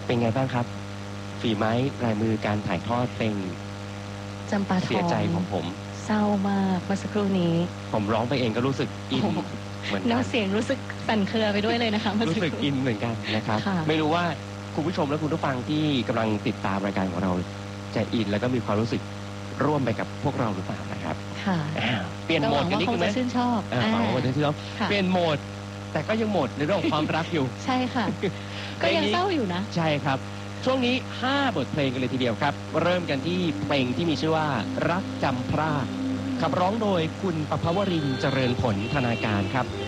เป็นไงบ้างครับฝีไม้ลายมือการถ่ายทอดเพลงจำปาทองเสียใจของผมเศร้ามากเมื่อสักครู่นี้ผมร้องไปเองก็รู้สึกอินโอ้โหเหมือนกัแล้วนเสียงรู้สึกสั่นเครือไปด้วยเลยนะคะเมื่อรู้สักสึกครู่อินเหมือนกันนะครับค่ะไม่รู้ว่าคุณผู้ชมและคุณผู้ฟังที่กำลังติดตามรายการของเราจะอินแล้วก็มีความรู้สึกร่วมไปกับพวกเราหรือเปล่านะครับค่ะเปลี่ยนโหมดกันนิดคนึงงไหมจะชื่นชอบหวังว่าคนจะชื่นชอบค่ะเปลี่ยนโหมด แต่ก็ยังโหมดในเรื่องของความรักอยู่ใช่ค่ะ ก็ยังเศร้าอยู่นะใช่ครับ ช่วงนี้ 5 บทเพลงกันเลยทีเดียวครับ เริ่มกันที่เพลงที่มีชื่อว่ารักจำพรากขับร้องโดยคุณประภวรินทร์เจริญผลธนาการครับ